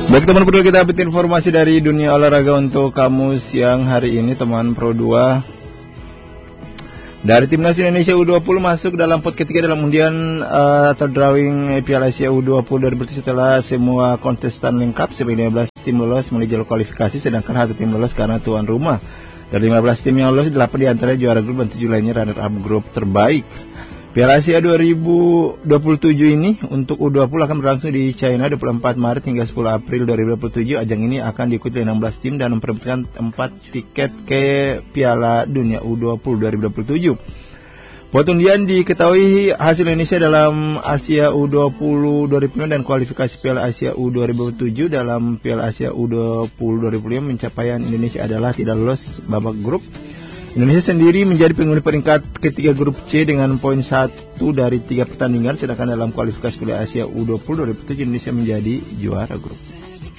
Baik teman Pro, kita update informasi dari dunia olahraga untuk kamu siang hari ini teman Pro 2. Dari Timnas Indonesia U20 masuk dalam pot ketiga dalam undian atau drawing Piala Asia U20 2020 setelah semua kontestan lengkap. 15 tim lolos menuju jalur kualifikasi, sedangkan 1 tim lolos karena tuan rumah. Dari 15 tim yang lolos, 8 diantara juara grup dan 7 lainnya runner up grup terbaik. Piala Asia 2027 ini untuk U20 akan berlangsung di China 24 Maret hingga 10 April 2027. Ajang ini akan diikuti 16 tim dan memperebutkan 4 tiket ke Piala Dunia U20 2027. Pot undian diketahui hasil Indonesia dalam Asia U20 2005 dan kualifikasi Piala Asia U2027 dalam Piala Asia U20 2005. Pencapaian Indonesia adalah tidak lolos babak grup. Indonesia sendiri menjadi penghuni peringkat ketiga grup C dengan poin 1 dari 3 pertandingan, sedangkan dalam kualifikasi Piala Asia U20 2007 Indonesia menjadi juara grup.